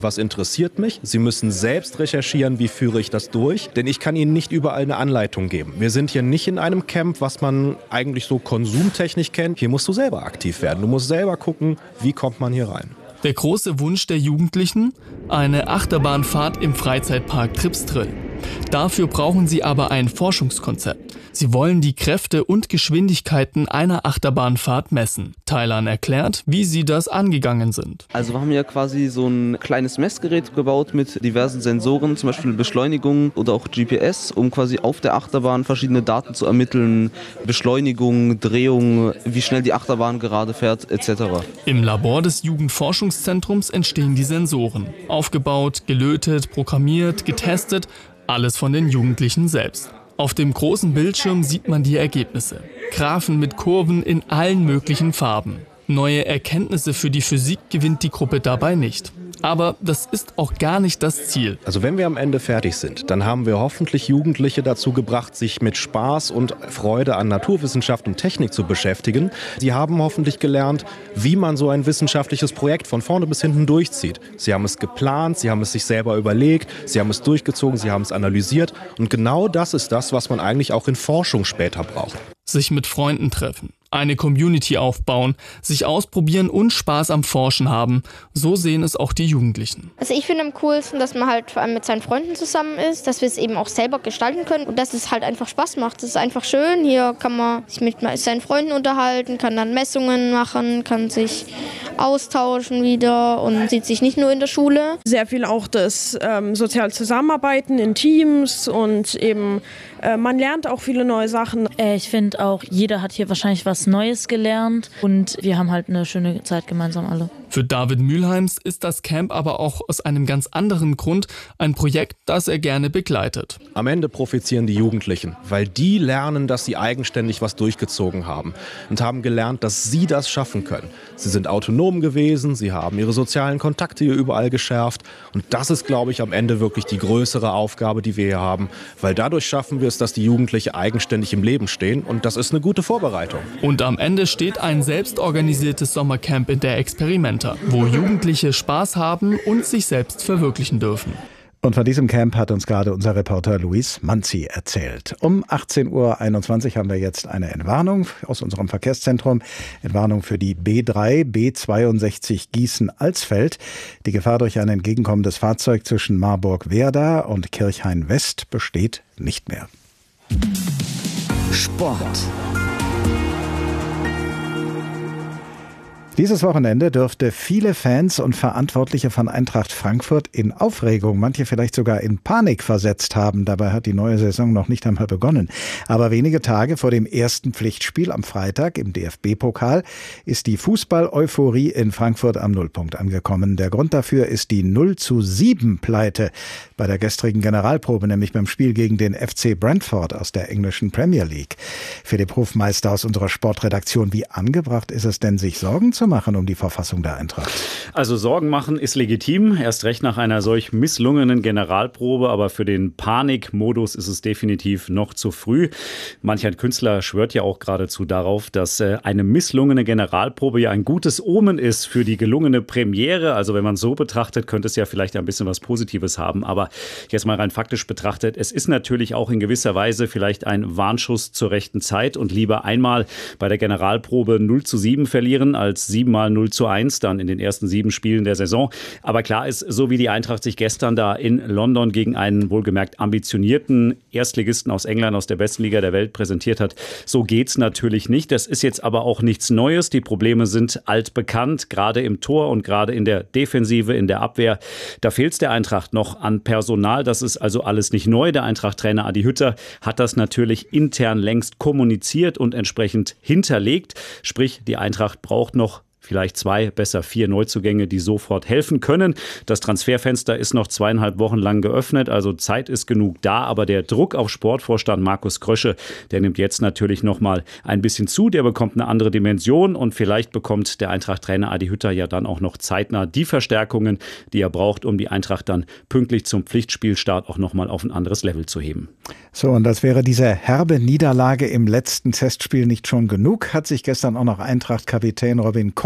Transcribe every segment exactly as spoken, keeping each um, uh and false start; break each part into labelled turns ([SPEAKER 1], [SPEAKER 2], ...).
[SPEAKER 1] Was interessiert mich? Sie müssen selbst recherchieren, wie führe ich das durch, denn ich kann Ihnen nicht überall eine Anleitung geben. Wir sind hier nicht in einem Camp, was man eigentlich so konsumtechnisch kennt. Hier musst du selber aktiv werden. Du musst selber gucken, wie kommt man hier rein.
[SPEAKER 2] Der große Wunsch der Jugendlichen? Eine Achterbahnfahrt im Freizeitpark Tripsdrill. Dafür brauchen sie aber ein Forschungskonzept. Sie wollen die Kräfte und Geschwindigkeiten einer Achterbahnfahrt messen. Thailand erklärt, wie sie das angegangen sind.
[SPEAKER 3] Also wir haben ja quasi so ein kleines Messgerät gebaut mit diversen Sensoren, zum Beispiel Beschleunigung oder auch G P S, um quasi auf der Achterbahn verschiedene Daten zu ermitteln. Beschleunigung, Drehung, wie schnell die Achterbahn gerade fährt, et cetera.
[SPEAKER 2] Im Labor des Jugendforschungszentrums entstehen die Sensoren. Aufgebaut, gelötet, programmiert, getestet, alles von den Jugendlichen selbst. Auf dem großen Bildschirm sieht man die Ergebnisse. Graphen mit Kurven in allen möglichen Farben. Neue Erkenntnisse für die Physik gewinnt die Gruppe dabei nicht. Aber das ist auch gar nicht das Ziel.
[SPEAKER 1] Also wenn wir am Ende fertig sind, dann haben wir hoffentlich Jugendliche dazu gebracht, sich mit Spaß und Freude an Naturwissenschaft und Technik zu beschäftigen. Sie haben hoffentlich gelernt, wie man so ein wissenschaftliches Projekt von vorne bis hinten durchzieht. Sie haben es geplant, sie haben es sich selber überlegt, sie haben es durchgezogen, sie haben es analysiert. Und genau das ist das, was man eigentlich auch in Forschung später braucht.
[SPEAKER 2] Sich mit Freunden treffen, eine Community aufbauen, sich ausprobieren und Spaß am Forschen haben. So sehen es auch die Jugendlichen.
[SPEAKER 4] Also ich finde am coolsten, dass man halt vor allem mit seinen Freunden zusammen ist, dass wir es eben auch selber gestalten können und dass es halt einfach Spaß macht. Es ist einfach schön, hier kann man sich mit seinen Freunden unterhalten, kann dann Messungen machen, kann sich austauschen wieder und sieht sich nicht nur in der Schule.
[SPEAKER 5] Sehr viel auch das ähm, soziale Zusammenarbeiten in Teams und eben äh, man lernt auch viele neue Sachen.
[SPEAKER 6] Äh, ich finde auch, jeder hat hier wahrscheinlich was Neues gelernt und wir haben halt eine schöne Zeit gemeinsam alle.
[SPEAKER 2] Für David Mülheims ist das Camp aber auch aus einem ganz anderen Grund ein Projekt, das er gerne begleitet.
[SPEAKER 1] Am Ende profitieren die Jugendlichen, weil die lernen, dass sie eigenständig was durchgezogen haben und haben gelernt, dass sie das schaffen können. Sie sind autonom gewesen, sie haben ihre sozialen Kontakte hier überall geschärft und das ist, glaube ich, am Ende wirklich die größere Aufgabe, die wir hier haben, weil dadurch schaffen wir es, dass die Jugendlichen eigenständig im Leben stehen und das ist eine gute Vorbereitung.
[SPEAKER 2] Und am Ende steht ein selbstorganisiertes Sommercamp in der Experimenta, wo Jugendliche Spaß haben und sich selbst verwirklichen dürfen.
[SPEAKER 7] Und von diesem Camp hat uns gerade unser Reporter Luis Manzi erzählt. Um achtzehn Uhr einundzwanzig haben wir jetzt eine Entwarnung aus unserem Verkehrszentrum. Entwarnung für die B drei, B zweiundsechzig Gießen-Alsfeld. Die Gefahr durch ein entgegenkommendes Fahrzeug zwischen Marburg-Werda und Kirchhain-West besteht nicht mehr.
[SPEAKER 8] Sport.
[SPEAKER 7] Dieses Wochenende dürfte viele Fans und Verantwortliche von Eintracht Frankfurt in Aufregung, manche vielleicht sogar in Panik versetzt haben. Dabei hat die neue Saison noch nicht einmal begonnen. Aber wenige Tage vor dem ersten Pflichtspiel am Freitag im D F B-Pokal ist die Fußball-Euphorie in Frankfurt am Nullpunkt angekommen. Der Grund dafür ist die null zu sieben Pleite bei der gestrigen Generalprobe, nämlich beim Spiel gegen den F C Brentford aus der englischen Premier League. Philipp Hofmeister aus unserer Sportredaktion, wie angebracht ist es denn, sich Sorgen zu machen um die Verfassung der Eintracht?
[SPEAKER 9] Also Sorgen machen ist legitim, erst recht nach einer solch misslungenen Generalprobe, aber für den Panikmodus ist es definitiv noch zu früh. Manch ein Künstler schwört ja auch geradezu darauf, dass eine misslungene Generalprobe ja ein gutes Omen ist für die gelungene Premiere. Also wenn man es so betrachtet, könnte es ja vielleicht ein bisschen was Positives haben, aber jetzt mal rein faktisch betrachtet, es ist natürlich auch in gewisser Weise vielleicht ein Warnschuss zur rechten Zeit und lieber einmal bei der Generalprobe null zu sieben verlieren als siebenmal null zu eins dann in den ersten sieben Spielen der Saison. Aber klar ist, so wie die Eintracht sich gestern da in London gegen einen wohlgemerkt ambitionierten Erstligisten aus England, aus der besten Liga der Welt präsentiert hat, so geht's natürlich nicht. Das ist jetzt aber auch nichts Neues. Die Probleme sind altbekannt, gerade im Tor und gerade in der Defensive, in der Abwehr. Da fehlt es der Eintracht noch an Personal. Das ist also alles nicht neu. Der Eintracht-Trainer Adi Hütter hat das natürlich intern längst kommuniziert und entsprechend hinterlegt. Sprich, die Eintracht braucht noch vielleicht zwei, besser vier Neuzugänge, die sofort helfen können. Das Transferfenster ist noch zweieinhalb Wochen lang geöffnet, also Zeit ist genug da. Aber der Druck auf Sportvorstand Markus Krösche, der nimmt jetzt natürlich noch mal ein bisschen zu. Der bekommt eine andere Dimension und vielleicht bekommt der Eintracht-Trainer Adi Hütter ja dann auch noch zeitnah die Verstärkungen, die er braucht, um die Eintracht dann pünktlich zum Pflichtspielstart auch noch mal auf ein anderes Level zu heben.
[SPEAKER 7] So, und das wäre diese herbe Niederlage im letzten Testspiel nicht schon genug, hat sich gestern auch noch Eintracht-Kapitän Robin Koch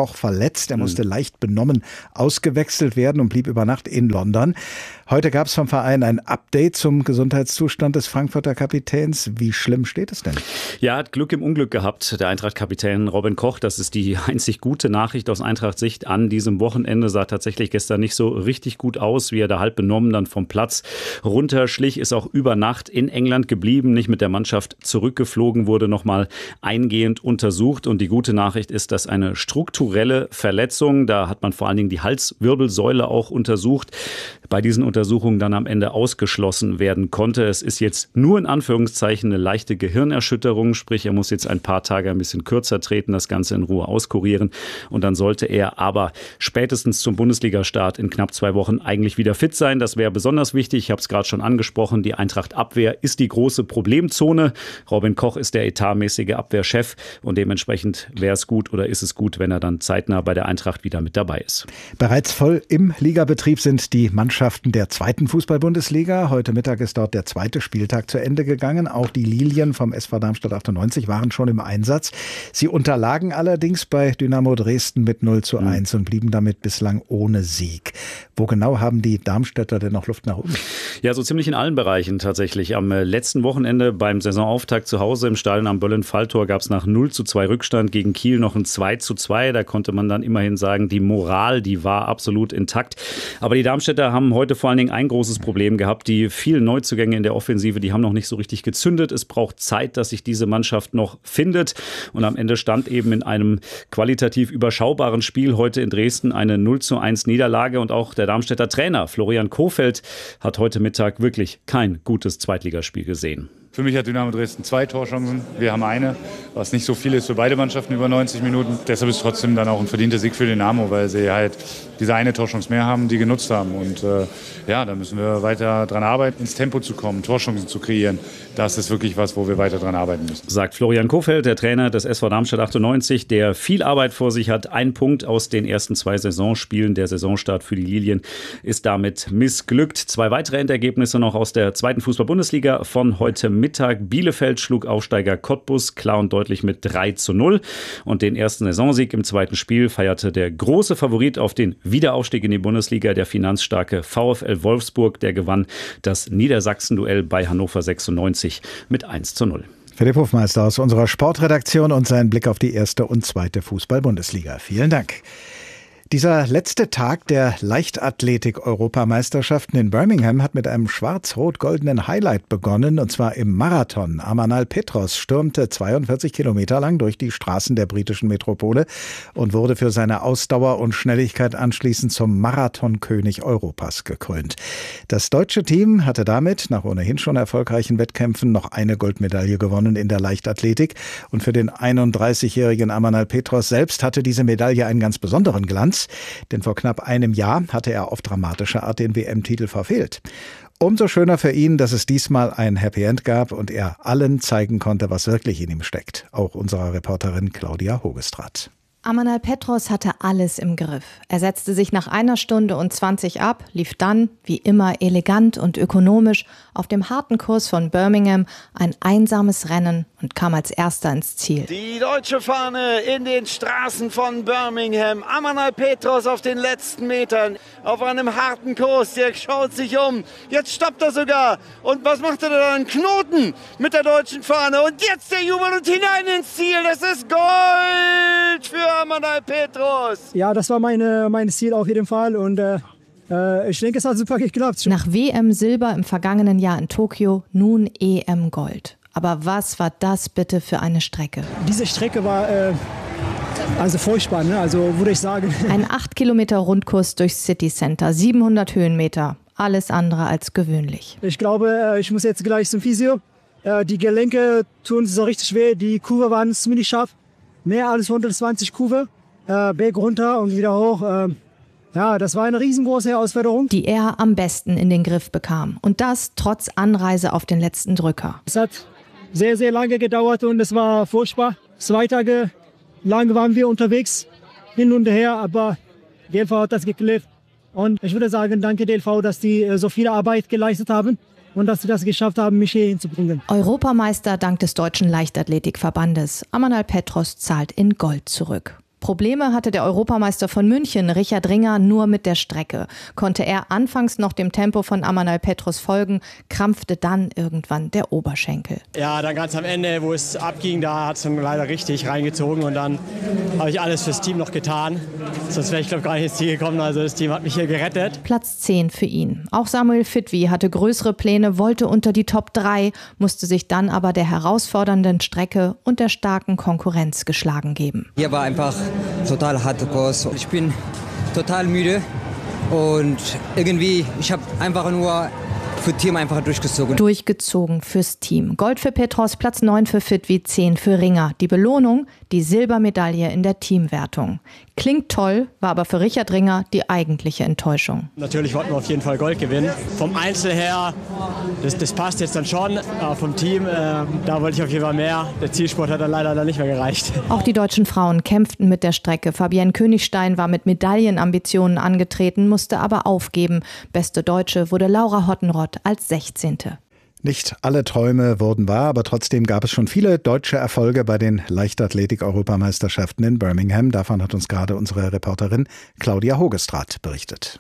[SPEAKER 7] Koch verletzt. Er musste mhm. leicht benommen ausgewechselt werden und blieb über Nacht in London. Heute gab es vom Verein ein Update zum Gesundheitszustand des Frankfurter Kapitäns. Wie schlimm steht es denn?
[SPEAKER 9] Ja, hat Glück im Unglück gehabt, der Eintracht-Kapitän Robin Koch. Das ist die einzig gute Nachricht aus Eintracht-Sicht an diesem Wochenende. Sah tatsächlich gestern nicht so richtig gut aus, wie er da halb benommen dann vom Platz runterschlich. Ist auch über Nacht in England geblieben, nicht mit der Mannschaft zurückgeflogen, wurde nochmal eingehend untersucht. Und die gute Nachricht ist, dass eine strukturelle Verletzung, da hat man vor allen Dingen die Halswirbelsäule auch untersucht, bei diesen Untersuchungen dann am Ende ausgeschlossen werden konnte. Es ist jetzt nur in Anführungszeichen eine leichte Gehirnerschütterung, sprich er muss jetzt ein paar Tage ein bisschen kürzer treten, das Ganze in Ruhe auskurieren und dann sollte er aber spätestens zum Bundesliga-Start in knapp zwei Wochen eigentlich wieder fit sein. Das wäre besonders wichtig. Ich habe es gerade schon angesprochen, die Eintracht-Abwehr ist die große Problemzone. Robin Koch ist der etatmäßige Abwehrchef und dementsprechend wäre es gut oder ist es gut, wenn er dann zeitnah bei der Eintracht wieder mit dabei ist.
[SPEAKER 7] Bereits voll im Ligabetrieb sind die Mannschaften der zweiten Fußball-Bundesliga. Heute Mittag ist dort der zweite Spieltag zu Ende gegangen. Auch die Lilien vom S V Darmstadt achtundneunzig waren schon im Einsatz. Sie unterlagen allerdings bei Dynamo Dresden mit null zu eins und blieben damit bislang ohne Sieg. Wo genau haben die Darmstädter denn noch Luft nach oben?
[SPEAKER 9] Ja, so ziemlich in allen Bereichen tatsächlich. Am letzten Wochenende beim Saisonauftakt zu Hause im Stadion am Böllen-Falltor gab es nach null zu zwei Rückstand gegen Kiel noch ein zwei zu zwei. Da konnte man dann immerhin sagen, die Moral, die war absolut intakt. Aber die Darmstädter haben heute vor allen Dingen ein großes Problem gehabt. Die vielen Neuzugänge in der Offensive, die haben noch nicht so richtig gezündet. Es braucht Zeit, dass sich diese Mannschaft noch findet. Und am Ende stand eben in einem qualitativ überschaubaren Spiel heute in Dresden eine null zu eins Niederlage. Und auch der Darmstädter Trainer Florian Kohfeldt hat heute Mittag wirklich kein gutes Zweitligaspiel gesehen.
[SPEAKER 8] Für mich hat Dynamo Dresden zwei Torchancen. Wir haben eine, was nicht so viel ist für beide Mannschaften über neunzig Minuten. Deshalb ist trotzdem dann auch ein verdienter Sieg für Dynamo, weil sie halt diese eine Torchance mehr haben, die genutzt haben. Und äh, ja, da müssen wir weiter dran arbeiten, ins Tempo zu kommen, Torchancen zu kreieren. Das ist wirklich was, wo wir weiter dran arbeiten müssen.
[SPEAKER 9] Sagt Florian Kohfeldt, der Trainer des S V Darmstadt achtundneunzig, der viel Arbeit vor sich hat. Ein Punkt aus den ersten zwei Saisonspielen. Der Saisonstart für die Lilien ist damit missglückt. Zwei weitere Endergebnisse noch aus der zweiten Fußball-Bundesliga von heute Mittag. Bielefeld schlug Aufsteiger Cottbus klar und deutlich mit drei zu null. Und den ersten Saisonsieg im zweiten Spiel feierte der große Favorit auf den Wiederaufstieg in die Bundesliga, der finanzstarke VfL Wolfsburg. Der gewann das Niedersachsen-Duell bei Hannover sechsundneunzig mit eins zu null.
[SPEAKER 7] Philipp Hofmeister aus unserer Sportredaktion und sein Blick auf die erste und zweite Fußball-Bundesliga. Vielen Dank. Dieser letzte Tag der Leichtathletik-Europameisterschaften in Birmingham hat mit einem schwarz-rot-goldenen Highlight begonnen, und zwar im Marathon. Amanal Petros stürmte zweiundvierzig Kilometer lang durch die Straßen der britischen Metropole und wurde für seine Ausdauer und Schnelligkeit anschließend zum Marathonkönig Europas gekrönt. Das deutsche Team hatte damit, nach ohnehin schon erfolgreichen Wettkämpfen, noch eine Goldmedaille gewonnen in der Leichtathletik. Und für den einunddreißigjährigen Amanal Petros selbst hatte diese Medaille einen ganz besonderen Glanz. Denn vor knapp einem Jahr hatte er auf dramatische Art den W M-Titel verfehlt. Umso schöner für ihn, dass es diesmal ein Happy End gab und er allen zeigen konnte, was wirklich in ihm steckt. Auch unserer Reporterin Claudia Hogestradt.
[SPEAKER 10] Amanal Petros hatte alles im Griff. Er setzte sich nach einer Stunde und zwanzig ab, lief dann, wie immer elegant und ökonomisch, auf dem harten Kurs von Birmingham ein einsames Rennen und kam als Erster ins Ziel.
[SPEAKER 11] Die deutsche Fahne in den Straßen von Birmingham. Amanal Petros auf den letzten Metern, auf einem harten Kurs. Der schaut sich um. Jetzt stoppt er sogar. Und was macht er da? Einen Knoten mit der deutschen Fahne. Und jetzt der Jubel und hinein ins Ziel. Das ist Gold für Amanal Petros.
[SPEAKER 12] Ja, das war meine, mein Ziel auf jeden Fall und äh, äh, ich denke, es hat super geklappt.
[SPEAKER 10] Nach W M Silber im vergangenen Jahr in Tokio, nun E M Gold. Aber was war das bitte für eine Strecke?
[SPEAKER 12] Diese Strecke war äh, also furchtbar, ne? Also würde ich sagen.
[SPEAKER 10] Ein acht Kilometer Rundkurs durchs City Center, siebenhundert Höhenmeter, alles andere als gewöhnlich.
[SPEAKER 12] Ich glaube, äh, ich muss jetzt gleich zum Physio. Äh, die Gelenke tun so richtig weh, die Kurve waren ziemlich scharf. Mehr als hundertzwanzig Kurve, äh, Berg runter und wieder hoch. Äh, ja, das war eine riesengroße Herausforderung.
[SPEAKER 10] Die er am besten in den Griff bekam. Und das trotz Anreise auf den letzten Drücker.
[SPEAKER 12] Es hat sehr, sehr lange gedauert und es war furchtbar. Zwei Tage lang waren wir unterwegs, hin und her, aber D L V hat das geklärt. Und ich würde sagen, danke D L V, dass die äh, so viel Arbeit geleistet haben. Und dass sie das geschafft haben, mich hier hinzubringen.
[SPEAKER 10] Europameister dank des Deutschen Leichtathletikverbandes. Amanal Petros zahlt in Gold zurück. Probleme hatte der Europameister von München, Richard Ringer, nur mit der Strecke. Konnte er anfangs noch dem Tempo von Amanal Petros folgen, krampfte dann irgendwann der Oberschenkel.
[SPEAKER 13] Ja, dann ganz am Ende, wo es abging, da hat es dann leider richtig reingezogen und dann habe ich alles fürs Team noch getan. Sonst wäre ich, glaube ich, gar nicht ins Ziel gekommen. Also das Team hat mich hier gerettet.
[SPEAKER 10] Platz zehn für ihn. Auch Samuel Fitwi hatte größere Pläne, wollte unter die Top drei, musste sich dann aber der herausfordernden Strecke und der starken Konkurrenz geschlagen geben.
[SPEAKER 14] Hier war einfach total harte Kurs. Ich bin total müde und irgendwie, ich habe einfach nur für Team einfach durchgezogen.
[SPEAKER 10] Durchgezogen fürs Team. Gold für Petros, Platz neun für Fitwi, zehn für Ringer. Die Belohnung, die Silbermedaille in der Teamwertung. Klingt toll, war aber für Richard Ringer die eigentliche Enttäuschung.
[SPEAKER 13] Natürlich wollten wir auf jeden Fall Gold gewinnen. Vom Einzel her, das, das passt jetzt dann schon. Aber vom Team, äh, da wollte ich auf jeden Fall mehr. Der Zielsport hat dann leider dann nicht mehr gereicht.
[SPEAKER 10] Auch die deutschen Frauen kämpften mit der Strecke. Fabienne Königstein war mit Medaillenambitionen angetreten, musste aber aufgeben. Beste Deutsche wurde Laura Hottenrott als sechzehnte.
[SPEAKER 7] Nicht alle Träume wurden wahr, aber trotzdem gab es schon viele deutsche Erfolge bei den Leichtathletik-Europameisterschaften in Birmingham. Davon hat uns gerade unsere Reporterin Claudia Hogestraat berichtet.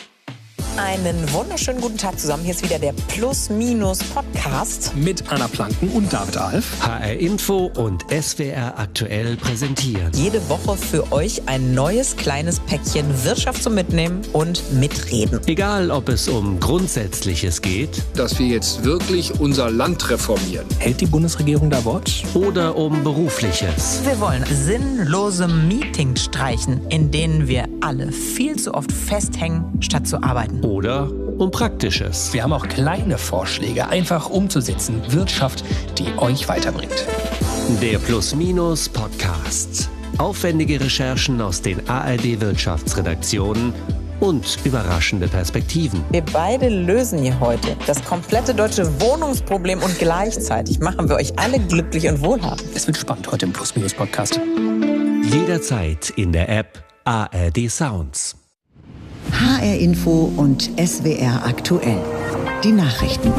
[SPEAKER 15] Einen wunderschönen guten Tag zusammen. Hier ist wieder der Plus-Minus-Podcast.
[SPEAKER 16] Mit Anna Planken und David Alf.
[SPEAKER 17] H R Info und S W R aktuell präsentieren.
[SPEAKER 15] Jede Woche für euch ein neues kleines Päckchen Wirtschaft zum Mitnehmen und Mitreden.
[SPEAKER 17] Egal, ob es um Grundsätzliches geht.
[SPEAKER 16] Dass wir jetzt wirklich unser Land reformieren.
[SPEAKER 17] Hält die Bundesregierung da Wort? Oder um Berufliches.
[SPEAKER 15] Wir wollen sinnlose Meetings streichen, in denen wir alle viel zu oft festhängen, statt zu arbeiten.
[SPEAKER 17] Oder um Praktisches.
[SPEAKER 16] Wir haben auch kleine Vorschläge, einfach umzusetzen. Wirtschaft, die euch weiterbringt.
[SPEAKER 17] Der Plus-Minus-Podcast. Aufwendige Recherchen aus den A R D-Wirtschaftsredaktionen und überraschende Perspektiven.
[SPEAKER 15] Wir beide lösen hier heute das komplette deutsche Wohnungsproblem und gleichzeitig machen wir euch alle glücklich und wohlhabend.
[SPEAKER 16] Es wird spannend heute im Plus-Minus-Podcast.
[SPEAKER 17] Jederzeit in der App A R D Sounds.
[SPEAKER 18] H R Info und S W R aktuell. Die Nachrichten.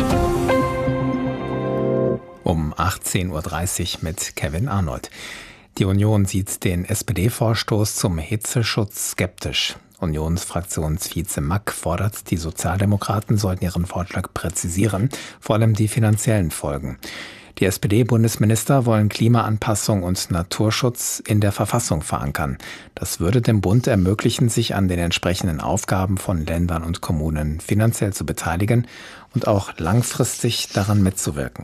[SPEAKER 19] Um achtzehn Uhr dreißig mit Kevin Arnold. Die Union sieht den S P D-Vorstoß zum Hitzeschutz skeptisch. Unionsfraktionsvize Mack fordert, die Sozialdemokraten sollten ihren Vorschlag präzisieren, vor allem die finanziellen Folgen. Die S P D-Bundesminister wollen Klimaanpassung und Naturschutz in der Verfassung verankern. Das würde dem Bund ermöglichen, sich an den entsprechenden Aufgaben von Ländern und Kommunen finanziell zu beteiligen und auch langfristig daran mitzuwirken.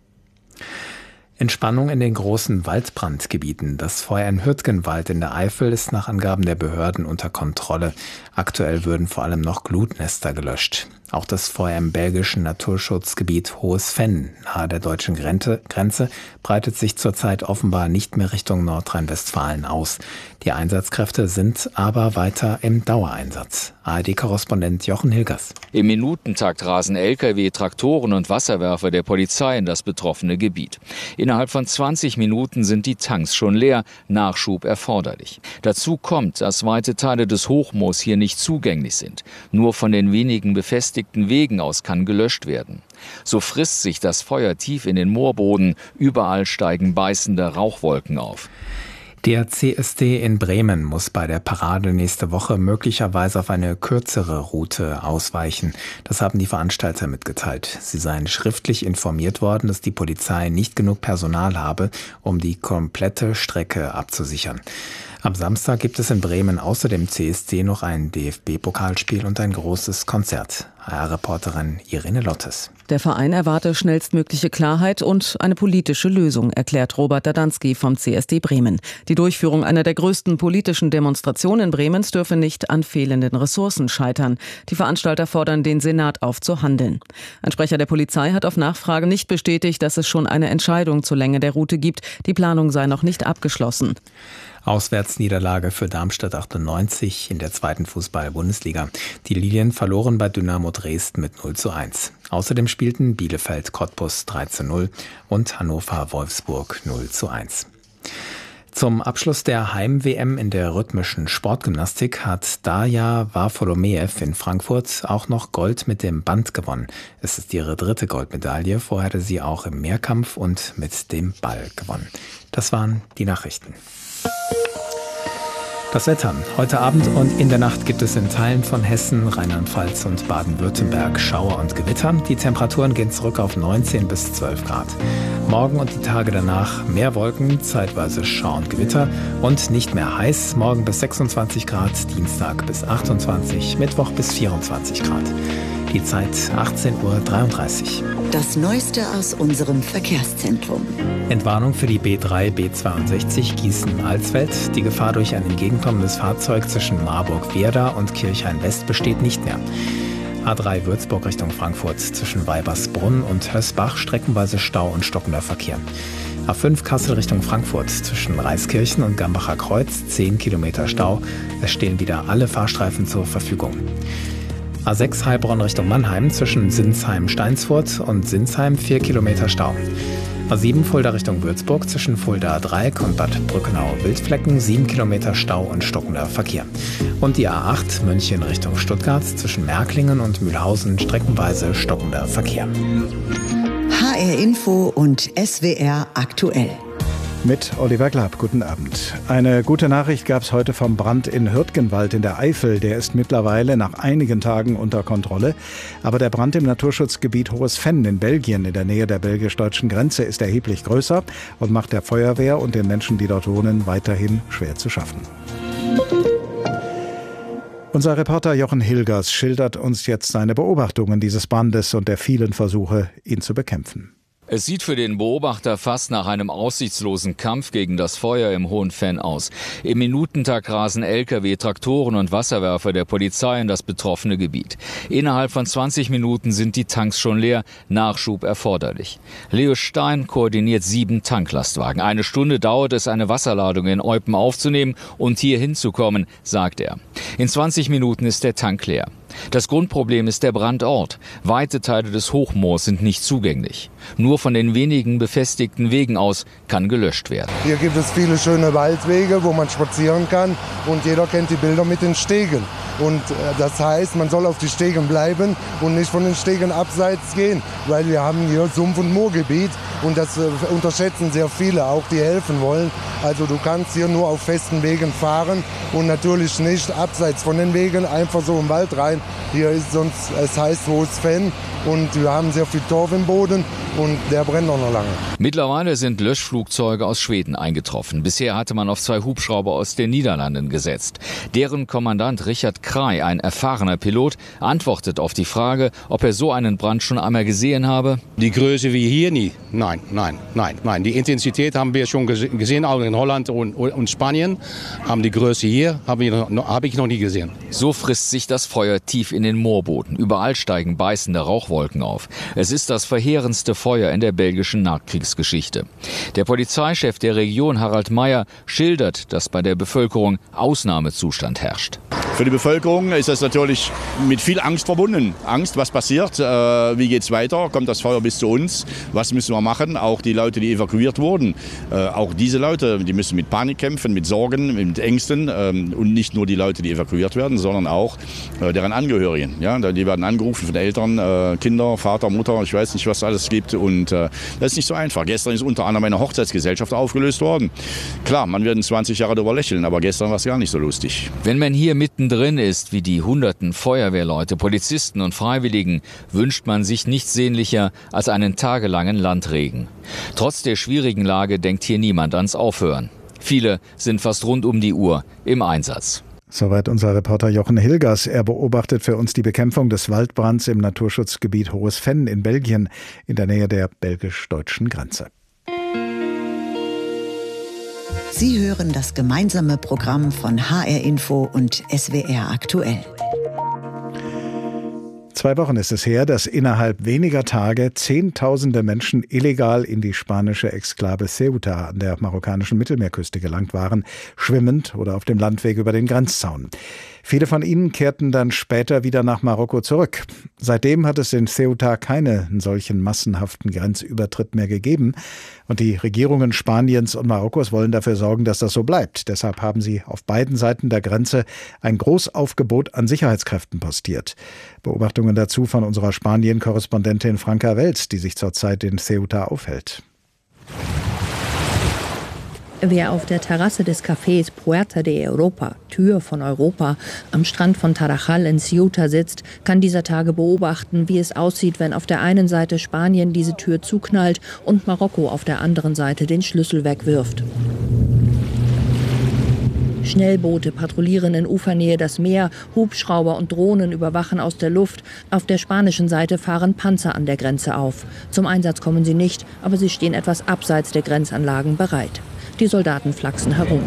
[SPEAKER 19] Entspannung in den großen Waldbrandgebieten. Das Feuer in Hürtgenwald in der Eifel ist nach Angaben der Behörden unter Kontrolle. Aktuell würden vor allem noch Glutnester gelöscht. Auch das Feuer im belgischen Naturschutzgebiet Hohes Venn nahe der deutschen Grenze breitet sich zurzeit offenbar nicht mehr Richtung Nordrhein-Westfalen aus. Die Einsatzkräfte sind aber weiter im Dauereinsatz. A R D-Korrespondent Jochen Hilgers.
[SPEAKER 20] Im Minutentakt rasen L K W, Traktoren und Wasserwerfer der Polizei in das betroffene Gebiet. Innerhalb von zwanzig Minuten sind die Tanks schon leer, Nachschub erforderlich. Dazu kommt, dass weite Teile des Hochmoos hier nicht zugänglich sind. Nur von den wenigen befestigten Wegen aus kann gelöscht werden. So frisst sich das Feuer tief in den Moorboden, überall steigen beißende Rauchwolken auf.
[SPEAKER 19] Der C S D in Bremen muss bei der Parade nächste Woche möglicherweise auf eine kürzere Route ausweichen. Das haben die Veranstalter mitgeteilt. Sie seien schriftlich informiert worden, dass die Polizei nicht genug Personal habe, um die komplette Strecke abzusichern. Am Samstag gibt es in Bremen außer dem C S D noch ein D F B-Pokalspiel und ein großes Konzert. H R-Reporterin Irene Lottes.
[SPEAKER 21] Der Verein erwarte schnellstmögliche Klarheit und eine politische Lösung, erklärt Robert Dadanski vom C S D Bremen. Die Durchführung einer der größten politischen Demonstrationen Bremens dürfe nicht an fehlenden Ressourcen scheitern. Die Veranstalter fordern den Senat auf zu handeln. Ein Sprecher der Polizei hat auf Nachfrage nicht bestätigt, dass es schon eine Entscheidung zur Länge der Route gibt. Die Planung sei noch nicht abgeschlossen.
[SPEAKER 19] Auswärtsniederlage für Darmstadt achtundneunzig in der zweiten Fußball-Bundesliga. Die Lilien verloren bei Dynamo Dresden mit null zu eins. Außerdem spielten Bielefeld Cottbus drei zu null und Hannover Wolfsburg null zu eins. Zum Abschluss der Heim-W M in der rhythmischen Sportgymnastik hat Darja Varfolomeev in Frankfurt auch noch Gold mit dem Band gewonnen. Es ist ihre dritte Goldmedaille. Vorher hatte sie auch im Mehrkampf und mit dem Ball gewonnen. Das waren die Nachrichten. Das Wetter. Heute Abend und in der Nacht gibt es in Teilen von Hessen, Rheinland-Pfalz und Baden-Württemberg Schauer und Gewitter. Die Temperaturen gehen zurück auf neunzehn bis zwölf Grad. Morgen und die Tage danach mehr Wolken, zeitweise Schauer und Gewitter und nicht mehr heiß. Morgen bis sechsundzwanzig Grad, Dienstag bis achtundzwanzig, Mittwoch bis vierundzwanzig Grad. Die Zeit achtzehn Uhr dreiunddreißig.
[SPEAKER 18] Das Neueste aus unserem Verkehrszentrum.
[SPEAKER 19] Entwarnung für die B drei B zweiundsechzig Gießen-Alsfeld. Die Gefahr durch ein entgegenkommendes Fahrzeug zwischen Marburg-Werda und Kirchhain-West besteht nicht mehr. A drei Würzburg Richtung Frankfurt zwischen Weibersbrunn und Hösbach streckenweise Stau und stockender Verkehr. A fünf Kassel Richtung Frankfurt zwischen Reiskirchen und Gambacher Kreuz zehn Kilometer Stau. Es stehen wieder alle Fahrstreifen zur Verfügung. A sechs Heilbronn Richtung Mannheim zwischen Sinsheim-Steinsfurt und Sinsheim vier Kilometer Stau. A sieben Fulda Richtung Würzburg zwischen Fulda-Dreieck und Bad Brückenau-Wildflecken sieben Kilometer Stau und stockender Verkehr. Und die A acht München Richtung Stuttgart zwischen Märklingen und Mühlhausen streckenweise stockender Verkehr.
[SPEAKER 18] H R Info und S W R aktuell.
[SPEAKER 7] Mit Oliver Glab, guten Abend. Eine gute Nachricht gab es heute vom Brand in Hürtgenwald in der Eifel. Der ist mittlerweile nach einigen Tagen unter Kontrolle. Aber der Brand im Naturschutzgebiet Hohes Venn in Belgien in der Nähe der belgisch-deutschen Grenze ist erheblich größer und macht der Feuerwehr und den Menschen, die dort wohnen, weiterhin schwer zu schaffen. Unser Reporter Jochen Hilgers schildert uns jetzt seine Beobachtungen dieses Brandes und der vielen Versuche, ihn zu bekämpfen.
[SPEAKER 20] Es sieht für den Beobachter fast nach einem aussichtslosen Kampf gegen das Feuer im Hohen Venn aus. Im Minutentakt rasen L K W, Traktoren und Wasserwerfer der Polizei in das betroffene Gebiet. Innerhalb von zwanzig Minuten sind die Tanks schon leer, Nachschub erforderlich. Leo Stein koordiniert sieben Tanklastwagen. Eine Stunde dauert es, eine Wasserladung in Eupen aufzunehmen und hier hinzukommen, sagt er. In zwanzig Minuten ist der Tank leer. Das Grundproblem ist der Brandort. Weite Teile des Hochmoors sind nicht zugänglich. Nur von den wenigen befestigten Wegen aus kann gelöscht werden.
[SPEAKER 3] Hier gibt es viele schöne Waldwege, wo man spazieren kann. Und jeder kennt die Bilder mit den Stegen. Und das heißt, man soll auf die Stegen bleiben und nicht von den Stegen abseits gehen. Weil wir haben hier Sumpf- und Moorgebiet. Und das unterschätzen sehr viele, auch die helfen wollen. Also du kannst hier nur auf festen Wegen fahren und natürlich nicht abseits von den Wegen einfach so im Wald rein. Hier ist sonst, es heißt Hohes Venn und wir haben sehr viel Torf im Boden und der brennt auch noch lange.
[SPEAKER 20] Mittlerweile sind Löschflugzeuge aus Schweden eingetroffen. Bisher hatte man auf zwei Hubschrauber aus den Niederlanden gesetzt. Deren Kommandant Richard Krey, ein erfahrener Pilot, antwortet auf die Frage, ob er so einen Brand schon einmal gesehen habe.
[SPEAKER 22] Die Größe wie hier nie. Nein, nein, nein, nein. Die Intensität haben wir schon gesehen, auch in Holland und, und Spanien. Aber die Größe hier habe ich, hab ich noch nie gesehen.
[SPEAKER 20] So frisst sich das Feuer tief in den Moorboden. Überall steigen beißende Rauchwolken auf. Es ist das verheerendste Feuer in der belgischen Nachkriegsgeschichte. Der Polizeichef der Region, Harald Meyer, schildert, dass bei der Bevölkerung Ausnahmezustand herrscht.
[SPEAKER 23] Für die Bevölkerung ist das natürlich mit viel Angst verbunden. Angst, was passiert, äh, wie geht es weiter, kommt das Feuer bis zu uns, was müssen wir machen, auch die Leute, die evakuiert wurden. Äh, auch diese Leute, die müssen mit Panik kämpfen, mit Sorgen, mit Ängsten äh, und nicht nur die Leute, die evakuiert werden, sondern auch äh, deren Angehörigen. Ja? Die werden angerufen von Eltern, äh, Kinder, Vater, Mutter, ich weiß nicht, was alles gibt und äh, das ist nicht so einfach. Gestern ist unter anderem eine Hochzeitsgesellschaft aufgelöst worden. Klar, man wird in zwanzig Jahren darüber lächeln, aber gestern war es gar nicht so lustig.
[SPEAKER 20] Wenn man hier mitten drin ist, wie die hunderten Feuerwehrleute, Polizisten und Freiwilligen, wünscht man sich nichts sehnlicher als einen tagelangen Landregen. Trotz der schwierigen Lage denkt hier niemand ans Aufhören. Viele sind fast rund um die Uhr im Einsatz.
[SPEAKER 7] Soweit unser Reporter Jochen Hilgers. Er beobachtet für uns die Bekämpfung des Waldbrands im Naturschutzgebiet Hohes Venn in Belgien in der Nähe der belgisch-deutschen Grenze.
[SPEAKER 18] Sie hören das gemeinsame Programm von H R Info und S W R aktuell.
[SPEAKER 7] Zwei Wochen ist es her, dass innerhalb weniger Tage Zehntausende Menschen illegal in die spanische Exklave Ceuta an der marokkanischen Mittelmeerküste gelangt waren, schwimmend oder auf dem Landweg über den Grenzzaun. Viele von ihnen kehrten dann später wieder nach Marokko zurück. Seitdem hat es in Ceuta keinen solchen massenhaften Grenzübertritt mehr gegeben. Und die Regierungen Spaniens und Marokkos wollen dafür sorgen, dass das so bleibt. Deshalb haben sie auf beiden Seiten der Grenze ein Großaufgebot an Sicherheitskräften postiert. Beobachtungen dazu von unserer Spanien-Korrespondentin Franka Welz, die sich zurzeit in Ceuta aufhält.
[SPEAKER 10] Wer auf der Terrasse des Cafés Puerta de Europa, Tür von Europa, am Strand von Tarajal in Ceuta sitzt, kann dieser Tage beobachten, wie es aussieht, wenn auf der einen Seite Spanien diese Tür zuknallt und Marokko auf der anderen Seite den Schlüssel wegwirft. Schnellboote patrouillieren in Ufernähe das Meer, Hubschrauber und Drohnen überwachen aus der Luft. Auf der spanischen Seite fahren Panzer an der Grenze auf. Zum Einsatz kommen sie nicht, aber sie stehen etwas abseits der Grenzanlagen bereit. Die Soldaten flachsen herum.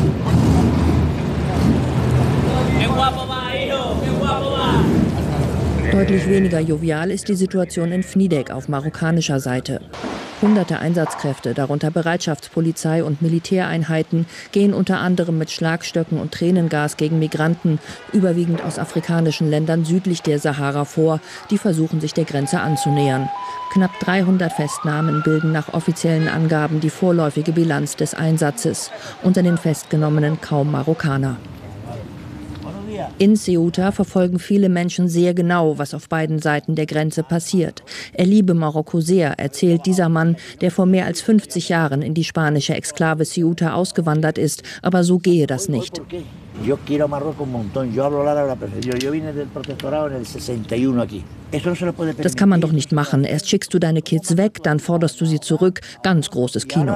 [SPEAKER 10] Deutlich weniger jovial ist die Situation in Fnidek auf marokkanischer Seite. Hunderte Einsatzkräfte, darunter Bereitschaftspolizei und Militäreinheiten, gehen unter anderem mit Schlagstöcken und Tränengas gegen Migranten, überwiegend aus afrikanischen Ländern südlich der Sahara, vor, die versuchen, sich der Grenze anzunähern. Knapp dreihundert Festnahmen bilden nach offiziellen Angaben die vorläufige Bilanz des Einsatzes. Unter den Festgenommenen kaum Marokkaner. In Ceuta verfolgen viele Menschen sehr genau, was auf beiden Seiten der Grenze passiert. Er liebe Marokko sehr, erzählt dieser Mann, der vor mehr als fünfzig Jahren in die spanische Exklave Ceuta ausgewandert ist. Aber so gehe das nicht. Das kann man doch nicht machen. Erst schickst du deine Kids weg, dann forderst du sie zurück. Ganz großes Kino.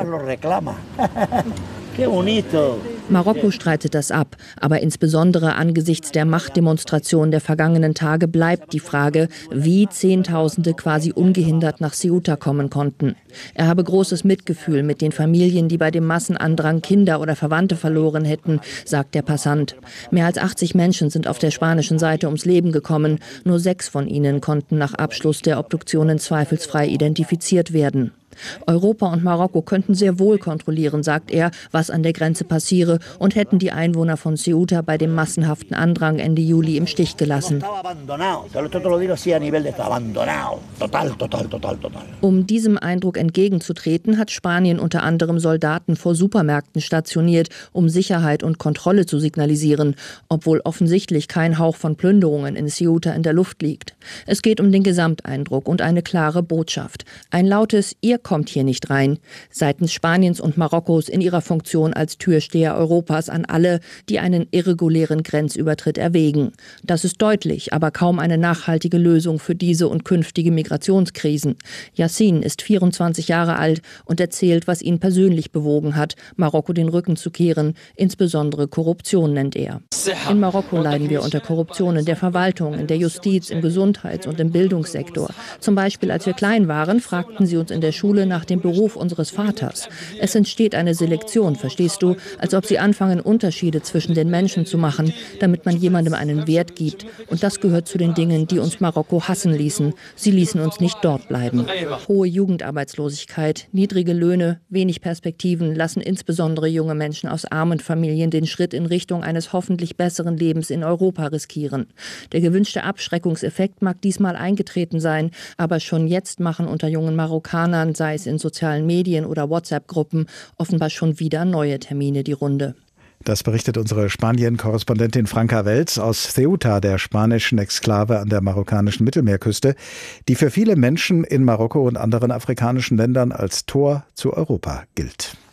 [SPEAKER 10] Marokko streitet das ab, aber insbesondere angesichts der Machtdemonstration der vergangenen Tage bleibt die Frage, wie Zehntausende quasi ungehindert nach Ceuta kommen konnten. Er habe großes Mitgefühl mit den Familien, die bei dem Massenandrang Kinder oder Verwandte verloren hätten, sagt der Passant. Mehr als achtzig Menschen sind auf der spanischen Seite ums Leben gekommen. Nur sechs von ihnen konnten nach Abschluss der Obduktionen zweifelsfrei identifiziert werden. Europa und Marokko könnten sehr wohl kontrollieren, sagt er, was an der Grenze passiere, und hätten die Einwohner von Ceuta bei dem massenhaften Andrang Ende Juli im Stich gelassen. Um diesem Eindruck entgegenzutreten, hat Spanien unter anderem Soldaten vor Supermärkten stationiert, um Sicherheit und Kontrolle zu signalisieren, obwohl offensichtlich kein Hauch von Plünderungen in Ceuta in der Luft liegt. Es geht um den Gesamteindruck und eine klare Botschaft. Ein lautes „Ihr kommt hier nicht rein" seitens Spaniens und Marokkos in ihrer Funktion als Türsteher Europas an alle, die einen irregulären Grenzübertritt erwägen. Das ist deutlich, aber kaum eine nachhaltige Lösung für diese und künftige Migrationskrisen. Yassin ist vierundzwanzig Jahre alt und erzählt, was ihn persönlich bewogen hat, Marokko den Rücken zu kehren. Insbesondere Korruption nennt er. In Marokko leiden wir unter Korruption in der Verwaltung, in der Justiz, im Gesundheits- und im Bildungssektor. Zum Beispiel, als wir klein waren, fragten sie uns in der Schule nach dem Beruf unseres Vaters. Es entsteht eine Selektion, verstehst du, als ob sie anfangen, Unterschiede zwischen den Menschen zu machen, damit man jemandem einen Wert gibt. Und das gehört zu den Dingen, die uns Marokko hassen ließen. Sie ließen uns nicht dort bleiben. Hohe Jugendarbeitslosigkeit, niedrige Löhne, wenig Perspektiven lassen insbesondere junge Menschen aus armen Familien den Schritt in Richtung eines hoffentlich besseren Lebens in Europa riskieren. Der gewünschte Abschreckungseffekt mag diesmal eingetreten sein, aber schon jetzt machen unter jungen Marokkanern, sei es in sozialen Medien oder WhatsApp-Gruppen, offenbar schon wieder neue Termine die Runde.
[SPEAKER 7] Das berichtet unsere Spanien-Korrespondentin Franca Welz aus Ceuta, der spanischen Exklave an der marokkanischen Mittelmeerküste, die für viele Menschen in Marokko und anderen afrikanischen Ländern als Tor zu Europa gilt.